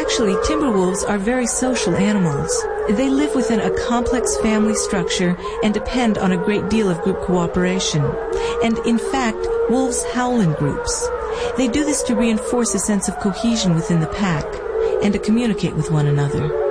Actually, timber wolves are very social animals. They live within a complex family structure and depend on a great deal of group cooperation. And in fact, wolves howl in groups. They do this to reinforce a sense of cohesion within the pack and to communicate with one another.